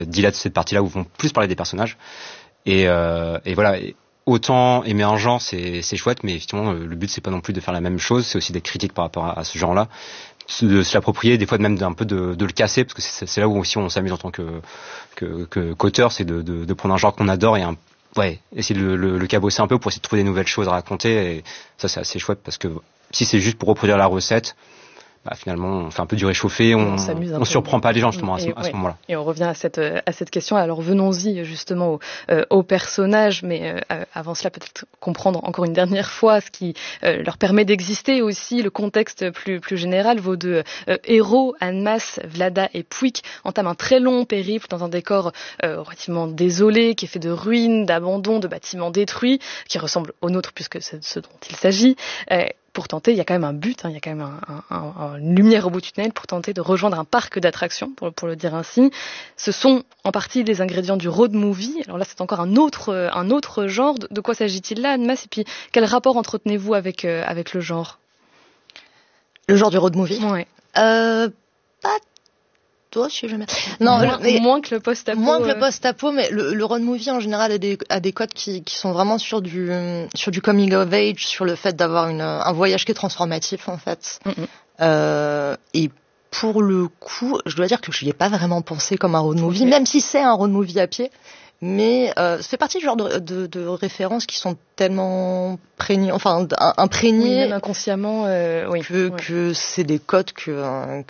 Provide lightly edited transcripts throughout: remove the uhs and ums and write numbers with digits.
dilate cette partie-là où vont plus parler des personnages. Et voilà. Et autant émergent, c'est chouette, mais effectivement, le but c'est pas non plus de faire la même chose. C'est aussi d'être critique par rapport à ce genre-là, de se l'approprier, des fois même d'un peu de le casser, parce que c'est là où aussi on s'amuse en tant qu'auteur, c'est de prendre un genre qu'on adore et essayer de le cabosser un peu pour essayer de trouver des nouvelles choses à raconter. Et ça, c'est assez chouette parce que si c'est juste pour reproduire la recette, finalement, on fait un peu du réchauffé, on surprend pas les gens justement à ce moment-là. Et on revient à cette question. Alors venons-y justement aux personnages, mais avant cela peut-être comprendre encore une dernière fois ce qui leur permet d'exister aussi, le contexte plus général. Vos deux héros, Annemasse, Vlada et Pouic, entament un très long périple dans un décor relativement désolé, qui est fait de ruines, d'abandons, de bâtiments détruits, qui ressemble au nôtre puisque c'est ce dont il s'agit. Pour tenter, il y a quand même un but, il y a quand même une lumière au bout du tunnel pour tenter de rejoindre un parc d'attractions, pour le dire ainsi. Ce sont en partie les ingrédients du road movie. Alors là, c'est encore un autre genre. De quoi s'agit-il là, Annemasse? Et puis, quel rapport entretenez-vous avec le genre? Le genre du road movie? Ouais. Pas toi, je sais jamais. Non, moins que le post-apo. Moins que le post-apo, mais le road movie en général a des codes qui sont vraiment sur du coming of age, sur le fait d'avoir un voyage qui est transformatif en fait. Et pour le coup, je dois dire que je n'y ai pas vraiment pensé comme un road movie, même si c'est un road movie à pied. Mais ça fait partie du genre de références qui sont tellement imprégnées, même inconsciemment, que c'est des codes que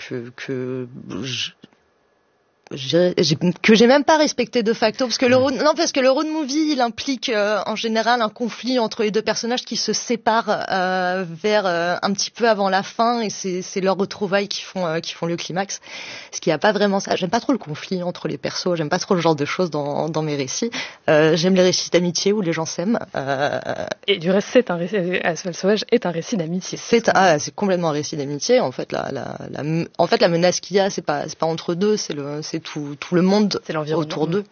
j'ai même pas respecté de facto, parce que le road movie, il implique en général un conflit entre les deux personnages qui se séparent vers un petit peu avant la fin, et c'est leurs retrouvailles qui font le climax. Ce qui a pas vraiment ça. J'aime pas trop le conflit entre les persos, j'aime pas trop le genre de choses dans mes récits. J'aime les récits d'amitié où les gens s'aiment. Et du reste, Asphalte Sauvage est un récit d'amitié. C'est complètement un récit d'amitié. En fait, la menace qu'il y a, c'est pas entre deux, c'est tout le monde autour d'eux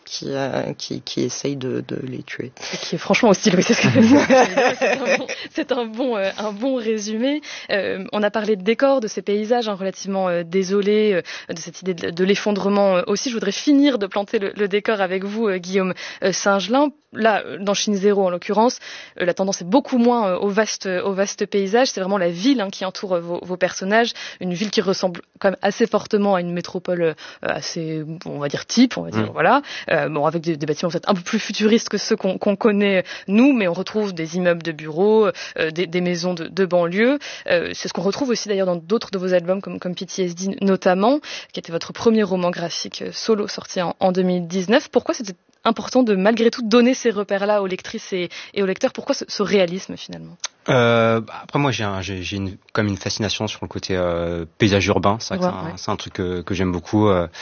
qui essaye de les tuer. Et qui est franchement hostile, oui, c'est ce que je veux dire. C'est un bon résumé. On a parlé de décors, de ces paysages relativement désolés, de cette idée de l'effondrement aussi. Je voudrais finir de planter le décor avec vous, Guillaume Singelin. Là, dans Shin Zero en l'occurrence, la tendance est beaucoup moins au vaste paysage. C'est vraiment la ville qui entoure vos personnages, une ville qui ressemble quand même assez fortement à une métropole assez, on va dire type, voilà. Avec des bâtiments peut-être un peu plus futuristes que ceux qu'on connaît nous, mais on retrouve des immeubles de bureaux, des maisons de banlieue. C'est ce qu'on retrouve aussi d'ailleurs dans d'autres de vos albums, comme PTSD notamment, qui était votre premier roman graphique solo sorti en 2019. Pourquoi c'était important de malgré tout donner ces repères-là aux lectrices et aux lecteurs? Pourquoi ce réalisme finalement? Après moi j'ai comme une fascination sur le côté paysage urbain. C'est vrai que c'est un truc que j'aime beaucoup.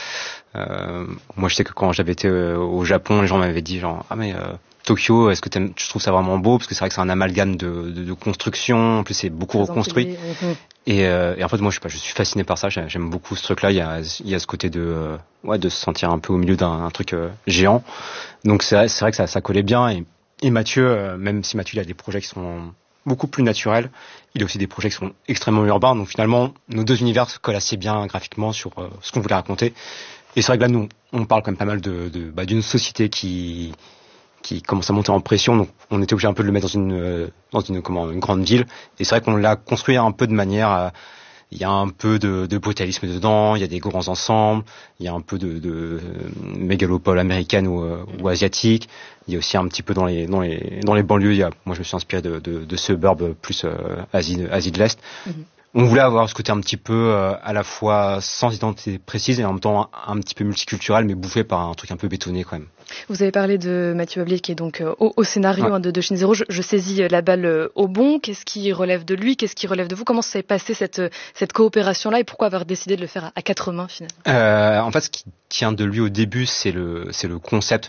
Moi je sais que quand j'avais été au Japon, les gens m'avaient dit genre Tokyo, est-ce que tu trouves ça vraiment beau? Parce que c'est vrai que c'est un amalgame de construction, en plus c'est beaucoup reconstruit. Et en fait moi je suis fasciné par ça, j'aime beaucoup ce truc-là. Il y a ce côté de se sentir un peu au milieu d'un truc géant. Donc c'est vrai que ça collait bien. Et Mathieu, même si Mathieu il a des projets qui sont beaucoup plus naturels, il a aussi des projets qui sont extrêmement urbains. Donc finalement nos deux univers collent assez bien graphiquement sur ce qu'on voulait raconter. Et c'est vrai que là nous on parle quand même pas mal d'une société qui commence à monter en pression, donc on était obligé un peu de le mettre dans une grande ville. Et c'est vrai qu'on l'a construit un peu de manière il y a un peu de brutalisme dedans, il y a des grands ensembles, il y a un peu de mégalopole américaine ou asiatique. Il y a aussi un petit peu dans les banlieues, moi je me suis inspiré de suburbs plus Asie de l'Est. On voulait avoir ce côté un petit peu à la fois sans identité précise et en même temps un petit peu multiculturel, mais bouffé par un truc un peu bétonné quand même. Vous avez parlé de Mathieu Bablé qui est donc au scénario de Shin Zero. Je saisis la balle au bon. Qu'est-ce qui relève de lui? Qu'est-ce qui relève de vous? Comment s'est passée cette coopération-là et pourquoi avoir décidé de le faire à quatre mains finalement? En fait, ce qui tient de lui au début, c'est le concept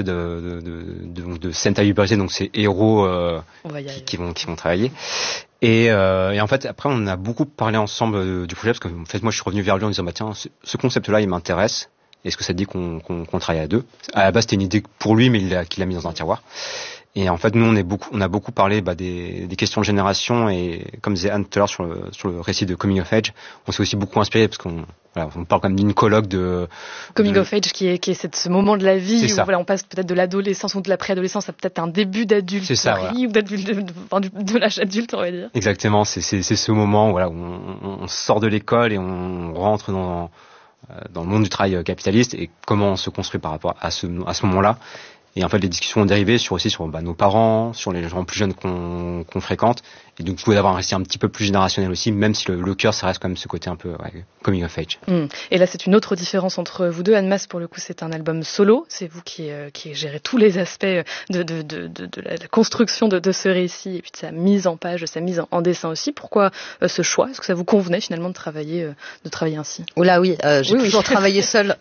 de Sentai Uberize, donc c'est héros qui vont travailler. Et en fait après on a beaucoup parlé ensemble du projet parce que en fait moi je suis revenu vers lui en disant tiens ce concept-là il m'intéresse. Est-ce que ça te dit qu'on travaille à deux? À la base, c'était une idée pour lui, mais qu'il a mis dans un tiroir. Et en fait, nous, on a beaucoup parlé des questions de génération et comme disait Anne tout à l'heure sur le récit de Coming of Age, on s'est aussi beaucoup inspiré parce qu'on voilà, on parle quand même d'une colloque de coming of age qui est ce moment de la vie où voilà, on passe peut-être de l'adolescence ou de la préadolescence à peut-être un début d'adulterie ou de l'âge adulte, on va dire. Exactement, c'est ce moment voilà, où on sort de l'école et on rentre dans le monde du travail capitaliste et comment on se construit par rapport à ce moment-là. Et en fait, les discussions ont dérivé sur nos parents, sur les gens plus jeunes qu'on fréquente, et donc du coup d'avoir un récit un petit peu plus générationnel aussi, même si le cœur, ça reste quand même ce côté un peu coming of age. Et là, c'est une autre différence entre vous deux. Anne-Mas, pour le coup, c'est un album solo. C'est vous qui gérez tous les aspects de la construction de ce récit et puis de sa mise en page, de sa mise en dessin aussi. Pourquoi ce choix? Est-ce que ça vous convenait finalement de travailler ainsi? Oula, oui, j'ai toujours travaillé seule.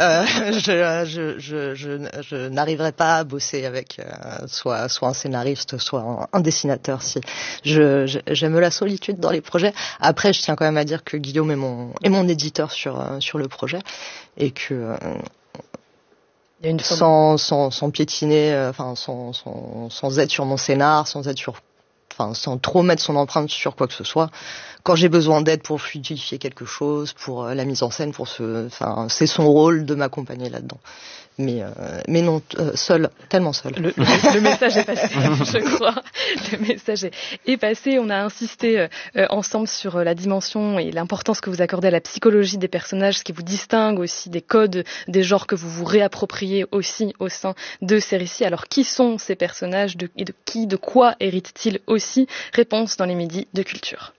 Je n'arriverai pas à bosser avec soit un scénariste, soit un dessinateur. Si j'aime la solitude dans les projets. Après, je tiens quand même à dire que Guillaume est mon éditeur sur le projet et que il y a une sans piétiner, sans être sur mon scénar, sans trop mettre son empreinte sur quoi que ce soit. Quand j'ai besoin d'aide pour fluidifier quelque chose, pour la mise en scène, c'est son rôle de m'accompagner là-dedans. Mais non, seul, tellement seul. Le message est passé, je crois. Le message est passé. On a insisté ensemble sur la dimension et l'importance que vous accordez à la psychologie des personnages, ce qui vous distingue aussi des codes, des genres que vous vous réappropriez aussi au sein de ces récits. Alors, qui sont ces personnages, de quoi héritent-ils aussi? Réponse dans les midis de culture.